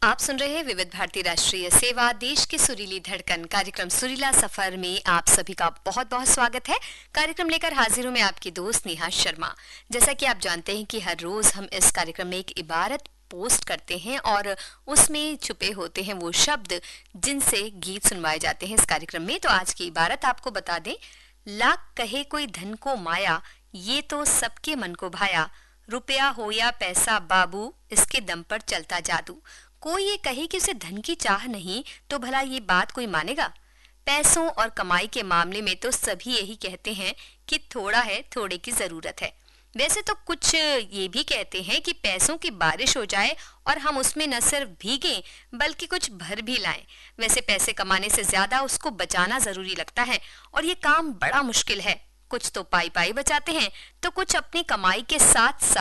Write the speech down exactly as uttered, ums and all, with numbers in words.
आप सुन रहे हैं विविध भारती राष्ट्रीय सेवा, देश की सुरीली धड़कन। कार्यक्रम सुरीला सफर में आप सभी का बहुत बहुत स्वागत है। कार्यक्रम लेकर हाजिर हूं मैं आपकी दोस्त नेहा शर्मा। जैसा कि आप जानते हैं कि हर रोज हम इस कार्यक्रम में एक इबारत पोस्ट करते हैं और उसमें छुपे होते हैं वो शब्द जिनसे गीत सुनवाए जाते हैं इस कार्यक्रम में। तो आज की इबारत आपको बता दें। लाख कहे कोई धन को माया, ये तो सबके मन को भाया। रुपया हो या पैसा बाबू, इसके दम पर चलता जादू। कोई ये कहे कि उसे धन की चाह नहीं, तो भला ये बात कोई मानेगा? पैसों और कमाई के मामले में तो सभी यही कहते हैं कि थोड़ा है, थोड़े की जरूरत है। वैसे तो कुछ ये भी कहते हैं कि पैसों की बारिश हो जाए और हम उसमें न सिर्फ भीगें बल्कि कुछ भर भी लाएं। वैसे पैसे कमाने से ज्यादा उसको बचाना जरूरी लगता है और ये काम बड़ा मुश्किल है। कुछ तो पाई पाई बचाते हैं तो कुछ अपनी कमाई के साथ साथ